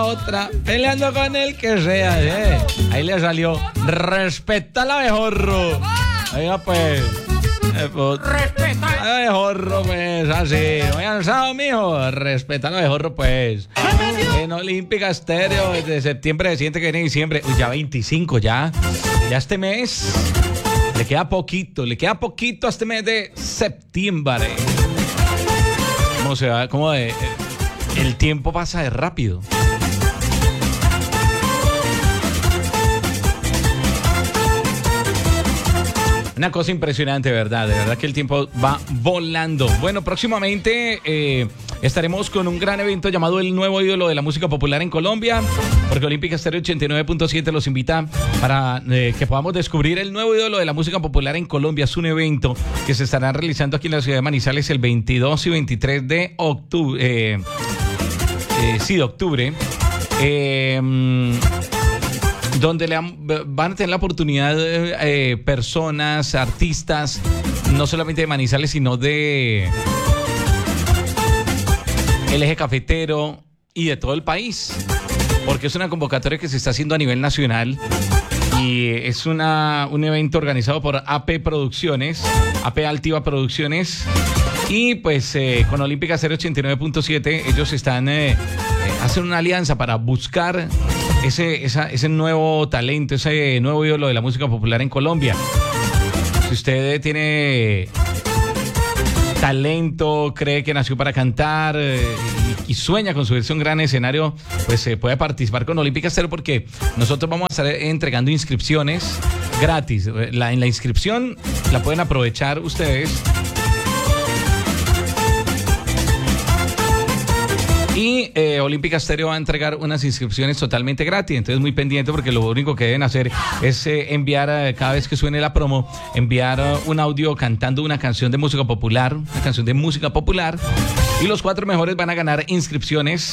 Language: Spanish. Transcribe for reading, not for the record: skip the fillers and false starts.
otra, peleando con el que sea, Ahí le salió, respeta al abejorro. Oiga, pues. Respeta. Abejorro, pues, así. Muy alzado, mijo. Respeta al abejorro, pues. En Olímpica Estéreo, desde septiembre, se siente que viene diciembre. Uy, ya 25, ya. Ya este mes. Le queda poquito a este mes de septiembre. ¿Cómo se va? ¿Cómo de, el tiempo pasa de rápido? Una cosa impresionante, de verdad que el tiempo va volando. Bueno, próximamente estaremos con un gran evento llamado El Nuevo Ídolo de la Música Popular en Colombia, porque Olímpica Estéreo 89.7 los invita para que podamos descubrir el nuevo ídolo de la música popular en Colombia. Es un evento que se estará realizando aquí en la ciudad de Manizales el 22 y 23 de octubre. De octubre. Donde van a tener la oportunidad personas, artistas, no solamente de Manizales, sino de el eje cafetero y de todo el país, porque es una convocatoria que se está haciendo a nivel nacional y es un evento organizado por AP Producciones, AP Altiva Producciones, y pues con Olímpica 089.7 ellos están hacen una alianza para buscar ese nuevo talento, ese nuevo ídolo de la música popular en Colombia. Si usted tiene talento, cree que nació para cantar y sueña con subirse a un gran escenario, pues puede participar con Olímpica Estéreo, porque nosotros vamos a estar entregando inscripciones gratis. En la inscripción la pueden aprovechar ustedes. Y Olímpica Estéreo va a entregar unas inscripciones totalmente gratis. Entonces, muy pendiente, porque lo único que deben hacer es enviar, cada vez que suene la promo, enviar un audio cantando una canción de música popular. Y los 4 mejores van a ganar inscripciones